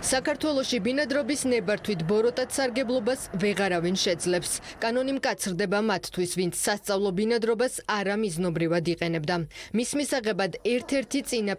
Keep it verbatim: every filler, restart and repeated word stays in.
საქართველოში ბინადრობის ნებართვით ბოროტად სარგებლობას ვეღარავინ შეძლებს. კანონი მკაცრდება მათთვის, ვინც სასწავლო ბინადრობას არამიზნობრივად იყენებდა. მის მისაღებად ერთ-ერთი წინა